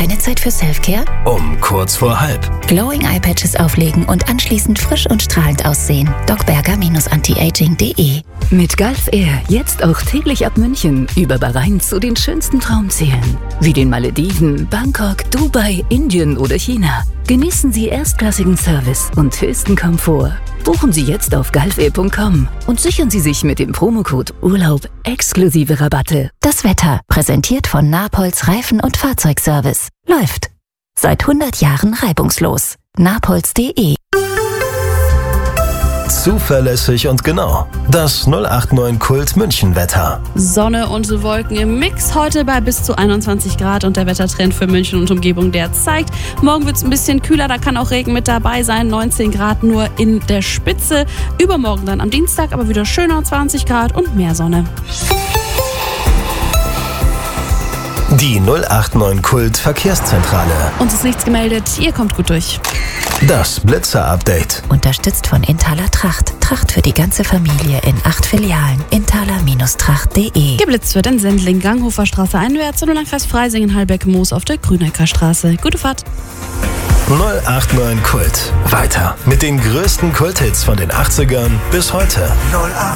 Keine Zeit für Selfcare? Um kurz vor halb. Glowing Eye Patches auflegen und anschließend frisch und strahlend aussehen. docberger-antiaging.de. Mit Gulf Air jetzt auch täglich ab München über Bahrain zu den schönsten Traumzielen. Wie den Malediven, Bangkok, Dubai, Indien oder China. Genießen Sie erstklassigen Service und höchsten Komfort. Buchen Sie jetzt auf gulfair.com und sichern Sie sich mit dem Promocode Urlaub exklusive Rabatte. Das Wetter, präsentiert von Napolz Reifen- und Fahrzeugservice. Läuft. Seit 100 Jahren reibungslos. napolz.de. Zuverlässig und genau. Das 089 Kult München Wetter. Sonne und Wolken im Mix. Heute bei bis zu 21 Grad und der Wettertrend für München und Umgebung, der zeigt, morgen wird es ein bisschen kühler, da kann auch Regen mit dabei sein. 19 Grad nur in der Spitze. Übermorgen dann am Dienstag aber wieder schöner, 20 Grad und mehr Sonne. Die 089 Kult Verkehrszentrale. Uns ist nichts gemeldet, ihr kommt gut durch. Das Blitzer-Update. Unterstützt von Inthaler Tracht. Tracht für die ganze Familie in 8 Filialen. Inthaler-Tracht.de. Geblitzt wird in Sendling, Ganghofer Straße einwärts und im Landkreis Freising, Halbeck-Moos auf der Grünecker Straße. Gute Fahrt. 089 Kult. Weiter mit den größten Kulthits von den 80ern bis heute.